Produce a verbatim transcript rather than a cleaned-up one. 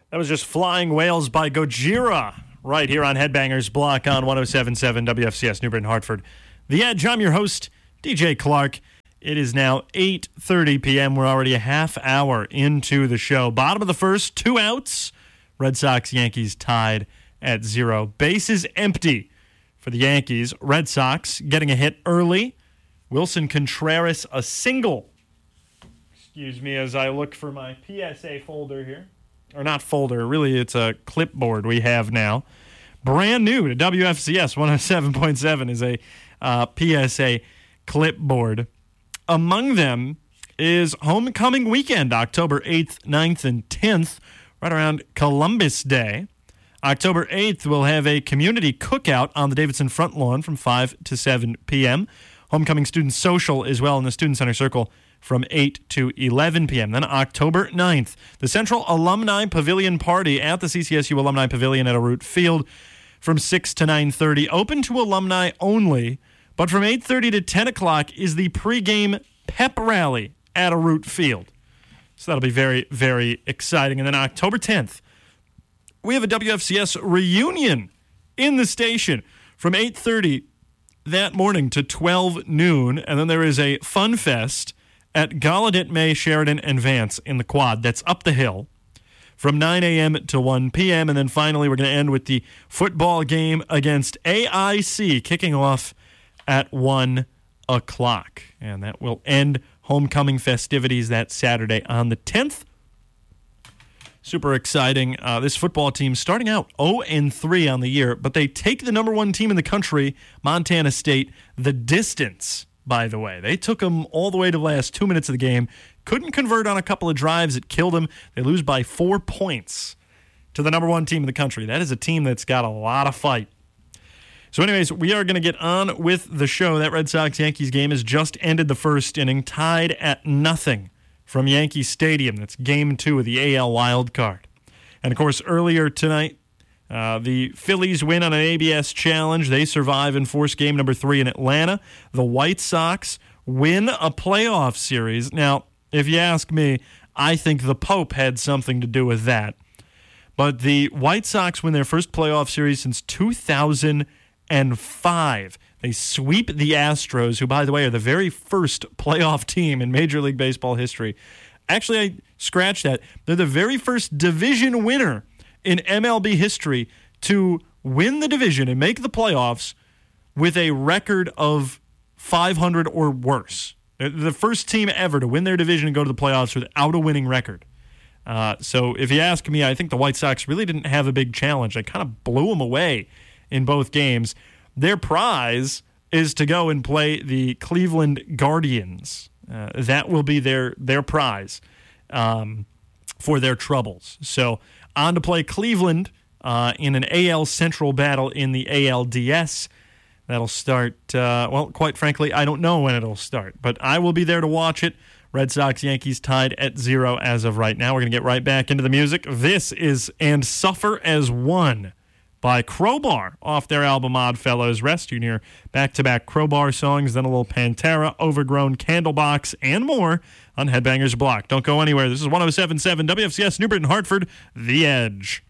That was just Flying Whales by Gojira right here on Headbangers Block on one oh seven point seven W F C S New Britain, Hartford. The Edge, I'm your host, D J Clark. It is now eight thirty p.m. We're already a half hour into the show. Bottom of the first, two outs. Red Sox, Yankees tied at zero. Bases empty for the Yankees. Red Sox getting a hit early. Wilson Contreras a single. Excuse me as I look for my P S A folder here. Or not folder, really it's a clipboard we have now. Brand new to W F C S one oh seven point seven is a uh, P S A clipboard. Among them is Homecoming Weekend, October eighth, ninth, and tenth, right around Columbus Day. October eighth, we'll have a community cookout on the Davidson front lawn from five to seven p.m. Homecoming Student Social as well in the Student Center Circle from eight to eleven p.m. Then October ninth, the Central Alumni Pavilion Party at the C C S U Alumni Pavilion at O'Rourke Field from six to nine thirty. Open to alumni only, but from eight thirty to ten o'clock is the pregame pep rally at O'Rourke Field. So that'll be very, very exciting. And then October tenth, we have a W F C S reunion in the station from eight thirty that morning to twelve noon. And then there is a fun fest at Gallaudet, May, Sheridan, and Vance in the Quad. That's up the hill from nine a.m. to one p.m. And then finally, we're going to end with the football game against A I C kicking off at one o'clock. And that will end homecoming festivities that Saturday on the tenth. Super exciting. Uh, this football team starting out oh and three on the year, but they take the number one team in the country, Montana State, the distance. By the way, they took them all the way to the last two minutes of the game. Couldn't convert on a couple of drives. It killed them. They lose by four points to the number one team in the country. That is a team that's got a lot of fight. So anyways, we are going to get on with the show. That Red Sox-Yankees game has just ended the first inning, tied at nothing from Yankee Stadium. That's game two of the A L wild card. And, of course, earlier tonight, Uh, the Phillies win on an A B S challenge. They survive and force game number three in Atlanta. The White Sox win a playoff series. Now, if you ask me, I think the Pope had something to do with that. But the White Sox win their first playoff series since two thousand five. They sweep the Astros, who, by the way, are the very first playoff team in Major League Baseball history. Actually, I scratched that. They're the very first division winner in M L B history to win the division and make the playoffs with a record of five hundred or worse. They're the first team ever to win their division and go to the playoffs without a winning record. Uh, so if you ask me, I think the White Sox really didn't have a big challenge. They kind of blew them away in both games. Their prize is to go and play the Cleveland Guardians. Uh, that will be their, their prize um, for their troubles. So on to play Cleveland uh, in an A L Central battle in the A L D S. That'll start, uh, well, quite frankly, I don't know when it'll start, but I will be there to watch it. Red Sox, Yankees tied at zero as of right now. We're going to get right back into the music. This is And Suffer as One by Crowbar off their album Oddfellows. Rest you near back-to-back Crowbar songs, then a little Pantera, Overgrown, Candlebox, and more on Headbangers Block. Don't go anywhere. This is one oh seven point seven W F C S New Britain, Hartford, The Edge.